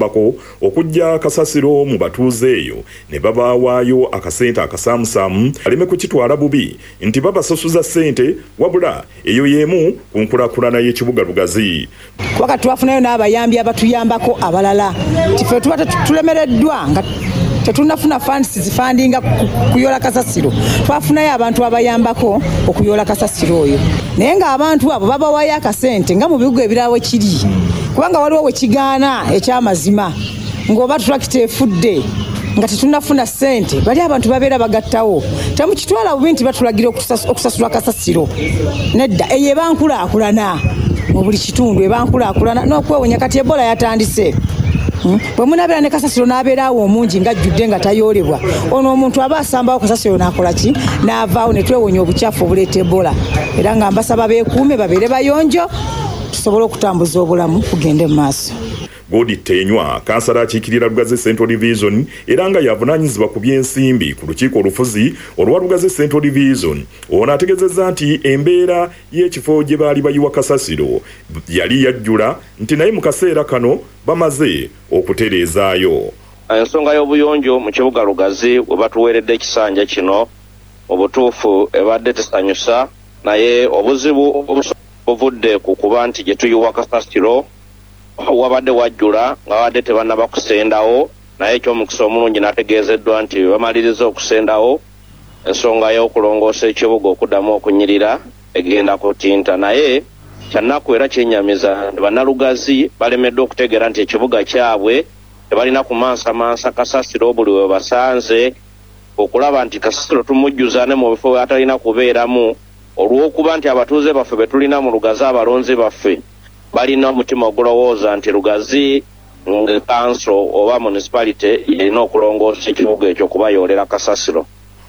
bako okujja kasasiro mu batuuze eyo ne babawaayo akasente akasaamusaamu aleme kukitwala bubi nti babasasuza ssente wabula eyo yeemu ku nkulakulana y'ekibuga Lugazi. Wakati twafunayo n'abayambi abatuyambako abalala tife tuba tulemereddwa nga tetunafuna funds zifandinga kuyola kasasiro. Twafunayo abantu abayambako okuyola kasasiro oyo naye nga abantu abo babawayo akasente nga mu bibuga ebirawo kiri kubanga waliwo wekigaana ekyamazima ng'oba tractor efudde nga tetunafuna ssente bali abantu babeera bagattawo temukitwala bubi nti batulagira okusasula kasasiro nedda eyo ebankulaakulana mu buli kitundu ebankulaakulana n'okwewonya kati Ebola yatandise bwe munabeera ne kasasiro n'abeeraawo omungi ng'ajjudde nga tayoolebwa ono omuntu aba asambawo kasasiro n'akola ki n'avaawo ne twewonya obukyafu obuleeta Ebola era nga mbasaba beekuume babeere bayonjo tusobole okutambuza obulamu kugende mu maaso. Godi Tenywa kansala akiikirira Lugazi Central Division era nga yavunaanyizibwa ku by'ensimbi ku lukiiko olufuzi olwa Lugazi Central Division ono ategeezezza nti embeera y'ekifo gye baali bayiwa kasasiro yali yajjula nti naye mu kaseera kano bamaze okutereezaayo. Ensonga y'obuyonjo mu kibuga Lugazi we batuweeredde ekisanja kino obutuufu ebadde tesanyusa naye obuzibu obuvudde ku kuba nti gye tuyiwa kasasiro wabadde wajjula nga wadde tebannaba kusendawo naye eky'omukisa omulungi nategeezeddwa nti bamaliriza okusendawo ensonga y'okulongoosa ekibuga okuddamu okunyirira egenda kutinta naye kyannaku era kyenyamiza nti bannalugazi balemeddwe okutegeera nti ekibuga kyabwe tebalina kumansamansa kasasiro buli we basanze okulaba nti kasasiro tumujjuza ne mu bifo atalina kubeeramu olw'okuba nti abatuuze baffe be tulina mu Lugazi abalonzi baffe balina omutima ogulowooza nti Lugazi council oba municipality erina okulongoosa ekibuga ekyo kubayoolera kasasiro.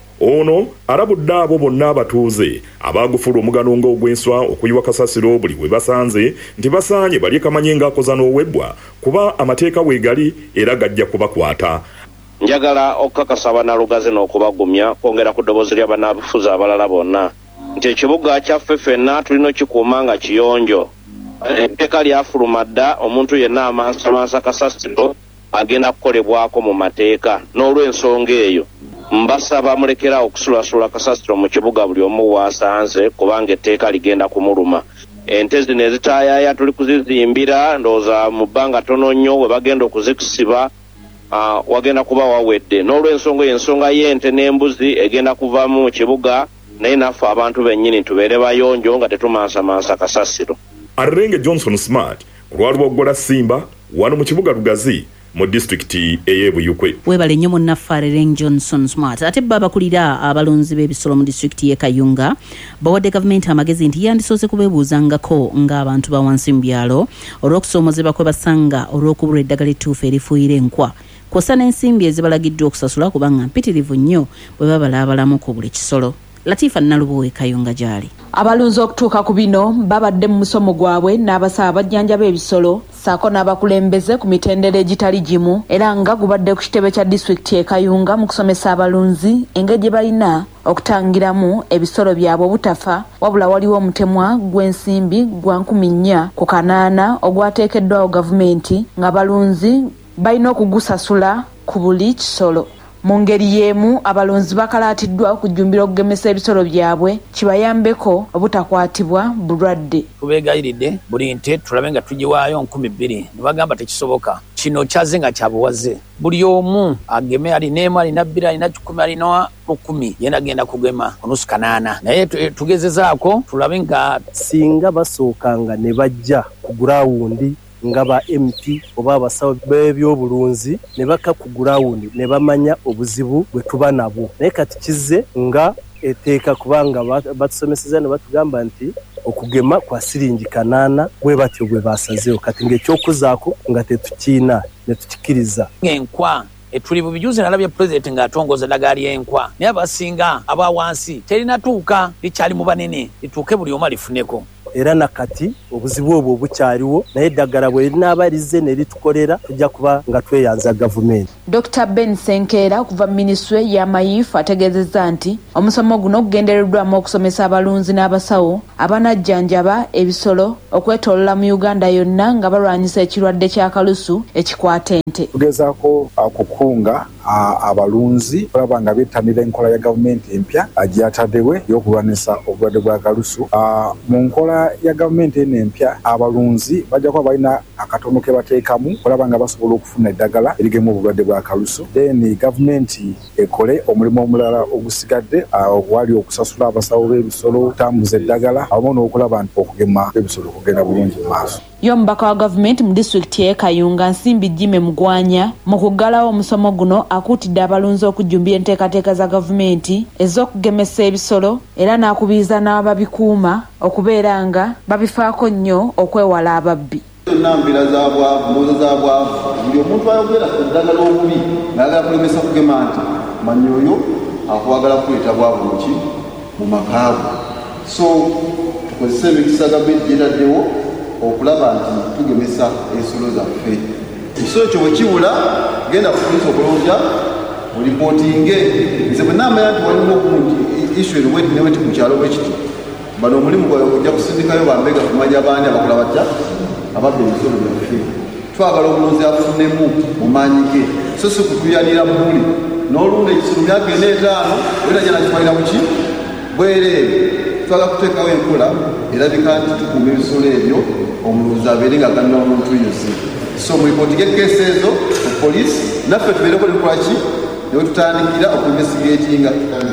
Ono alabudde abo bonna abatuuze abagufula omugano ng'ogw'enswa okuyiwa kasasiro buli we basanze nti basaanye balye kamanye ng'akoza n'owebbwa kuba amateeka weegali era gajja kubakwata. Njagala okukakasa abannalugazi n'okubagumya kwongera ku ddoboozi ly'abannabufuzi abalala bonna nti ekibuga kyaffe ffenna tulina okikuuma nga kiyonjo. Etteeka lyafuluma dda omuntu yenna amansamansa kasasiro agenda kukolebwako mu mateeka n'olw'ensonga eyo mbasaba mulekera okusulasula kasasiro mu kibuga buli omu waasanze kubanga etteeka ligenda kumuluma. Ente zino ezitaayaaya tuli kuzizimbira ndowooza mu bbanga tono nnyo we bagenda okuzikusiba wagenda kuba wawedde n'olw'ensonga ensonga y'ente n'embuzi egenda kuvaamu mu kibuga naye naffe abantu bennyini tubeere bayonjo nga tetumansamansa kasasiro. Arrenge Johnson Smart olwaliwo oggola Simba wano mu kibuga Lugazi mu disitulikiti ey'Ebuyukwe. Webale nnyo munnaffe Arrenge Johnson Smart. Ate babakulira abalonzi b'ebisolo mu disitulikiti y'e Kayunga bawadde gavumenti amagezi nti yandisoose kubeebuuzangako ng'abantu ba wansi mu byalo olw'okusoomozebwa kwe basanga olw'okubulwa eddagala ettuufu erifuuyira enkwa kw'ossa n'ensimbi ezibalagiddwa okusasula kubanga mpitirivu nnyo bwe babalaabalamu ku buli kisolo. Latifa Nalubuwe Kayunga gyali. Abalunzi okutuuka ku bino babadde mu musomo gwabwe n'abasaba abajjanjaba ebisolo saako n'abakulembeze ku mitendera egitali gimu era nga gubadde ku kitebe kya disitulikiti e Kayunga mu kusomesa abalunzi engeri gye balina okutangiramu ebisolo byabwe obutafa wabula waliwo omutemwa gw'ensimbi gwa 4,000 ku kanaana ogwateekeddwawo gavumenti ng'abalunzi balina okugusasula ku buli kisolo. Mu ngeri y'emu abalonzi bakalaatiddwa okujjumbira okugemesa ebisolo byabwe kibayambeko obutakwatibwa bulwadde. Tubeegayiridde buli nte tulabe nga tugiwaayo 2,000 ne bagamba tekisoboka. Kino kyaze nga kyabuwaze. Buli omu ageme alina 2 alina 10 alina 10 yena agenda kugema onusu 8 naye tugezezaako tulabe nga singa basookanga ne bajja ku gurawundi nga ba MP oba abasawo b'ebyobulunzi ne baka ku gurawundi ne bamanya obuzibu bwe tuba nabwo naye kati kize nga eteeka kubanga batusomeseza ne batugamba nti okugema kwa siringi 8 bwe batyo bwe basazeewo kati ng'ekyokuzaako nga tetukiina ne tukikiriza. Enkwa etuli bubijuzi nalabya president ng'atongoza eddagala ly'enkwa naye abasinga aba wansi terinatuuka likyali mu banene lituuke buli omu alifuneko. Era nakati obuzibu obwo bukyaliwo naye eddagala bwe linaaba lizze ne litukolera tujja kuba nga tweyanza gavumenti. Dr. Ben Senkera kuva Ministry y'Amayifu ategeezezza nti omusomo guno gugendereddwamu okusomesa abalunzi n'abasawo abanajjanjaba ebisolo okwetoolola mu Uganda yonna nga balwanyisa ekirwadde kya kalusu ekikwata ente. Tugezaako kukunga abalunzi olaba nga bettanira enkola ya gavumenti empya gyataddewe y'okulwanyisa obulwadde bwa kalusu. Mu nkola ya gavumenti eno empya abalunzi bajja kuba balina akatono ke bateekamu olaba nga basobola okufuna eddagala erigema obulwadde bwa kalusu. Then gavumenti ekole omulimu omulala ogusigadde wali okusasula abasawo b'ebisolo, okutambuza eddagala awamu n'okulaba nti okugema ebisolo kugenda bulungi mu maaso. Y'omubaka wa gavumenti mu disitulikiti y'e Kayunga Nsimbi Jime Mugwanya mu kuggalawo omusomo guno akuutidde abalunzi okujjumbira enteekateeka za gavumenti ez'okugemesa ebisolo era n'akubiriza n'ababikuuma okubeera nga babifaako nnyo okwewala ababbi. Nambira za bwavu, mbuuza za bwavu, buli omuntu ayogera ku ddagala obubi n'ayagala kulemesa kugema nti manyi oyo akwagala kuleeta bwavu mu makaago. So tukozesa emikisa gavumenti gyetaddewo okulaba nti tugemesa ensolo zaffe. Ekisolo kyo bwe kibula genda ku poliisi okulonja olipootinge. Nze bwe naamanya nti waliwo issue eno bweti neweti mu kyalo bwe kiti bano omulimu gwawe ojja kusindikayo bambega kumanya abandi abakola batya ababba ebisolo byaffe. Twagala omulunzi afunemu mu maanyi ge so si kutuyanira buli n'olunda ekisolo myaka 45 wena jana kimalira muki bwereere. Twagala kuteekawo enkola erabika nti tukuuma ebisolo ebyo omulunzi abeere nga ganna omuntu yosi. So mulipootinge keesi ezo ku poliisi naffe tubeereko nekolaki newe tutandikira okuinvestigatinga.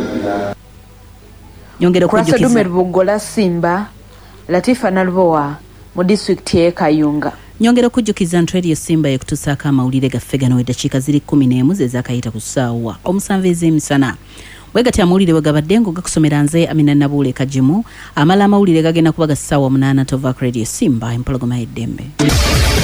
Kurasedume Lubugola Simba Latifa Nalbowa mu disitulikiti y'e Kayunga. Nyongera okujjukiza nti Radio Simba ekutusaako amawulire gaffe gano eddakiika ziri 11 zezaakayita ku ssaawa 7 ez'emisana. Wegatya amawulire we gabadde ng'ogakusomera nze Amina Nabuule Kajimu. Amala amawulire gagenda kuba ga ssaawa 8 tova ku Radio Simba empologoma y'eddembe.